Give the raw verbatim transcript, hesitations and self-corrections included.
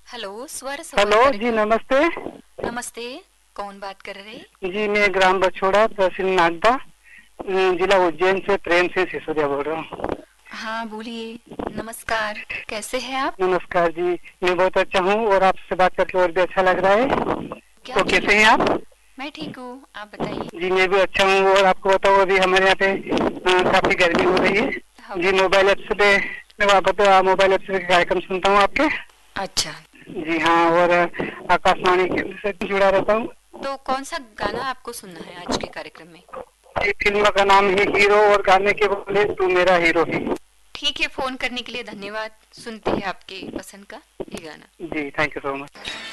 Hello, स्वर सरोवर hello जी, कार्यक्रम। नमस्ते। नमस्ते, कौन बात कर रहे? जी, मैं ग्राम बछोड़ा, तहसील नागदा, अम, जिला उज्जैन से प्रेम सिंह सिसोदिया बोल रहा हूँ। हाँ, बोलिए। नमस्कार, कैसे हैं आप? नमस्कार जी, मैं बहुत अच्छा हूँ और आपसे बात करके और भी अच्छा लग रहा है। क्या तो चल कैसे रहा हैं है? आप? मैं ठीक हूँ, आप बताइए। जी, मैं भी अच्छा हूँ और आपको बताओ, अभी हमारे यहाँ पे अ, काफी गर्मी हो रही है। हम जी, मोबाइल ऐप्स पे मैं वहाँ पर तो मोबाइल ऐप्स पे कार्यक्रम सुनता हूँ आपके। अच्छा, जी हाँ, और अ, आकाशवाणी केंद्र से जुड़ा रहता हूँ। तो कौन सा गाना आपको सुनना है आज के कार्यक्रम में? ये फिल्म का नाम है हीरो और गाने के बोले तू मेरा हीरो ही। ठीक है, फोन करने के लिए धन्यवाद। सुनते हैं आपके पसंद का ये गाना। जी, थैंक यू सो मच।